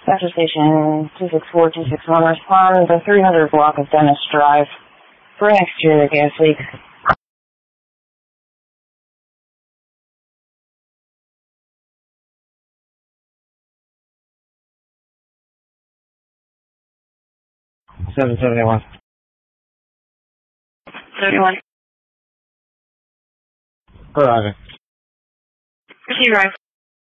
Central Station 264-261, respond the 300 block of Dennis Drive for an exterior gas leak. Seven 71. 71. Arriving. Proceed, arrive.